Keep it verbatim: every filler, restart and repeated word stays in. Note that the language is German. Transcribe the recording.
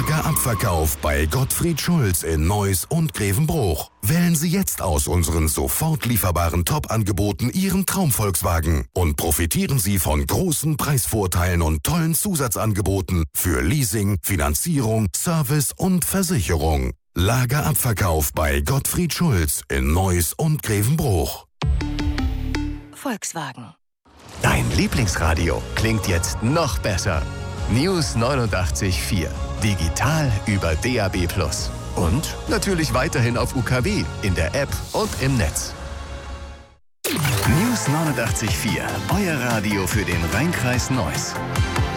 Lagerabverkauf bei Gottfried Schulz in Neuss und Grevenbruch. Wählen Sie jetzt aus unseren sofort lieferbaren Top-Angeboten Ihren Traum-Volkswagen und profitieren Sie von großen Preisvorteilen und tollen Zusatzangeboten für Leasing, Finanzierung, Service und Versicherung. Lagerabverkauf bei Gottfried Schulz in Neuss und Grevenbruch. Volkswagen. Dein Lieblingsradio klingt jetzt noch besser. News neunundachtzig Komma vier. Digital über D A B plus. Und natürlich weiterhin auf U K W, in der App und im Netz. News neunundachtzig Komma vier. Euer Radio für den Rheinkreis Neuss.